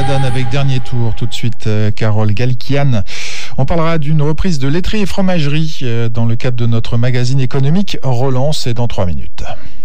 donne avec Dernier Tour. Tout de suite, Carole Galkian. On parlera d'une reprise de laiterie et fromagerie dans le cadre de notre magazine économique Relance, et dans 3 minutes.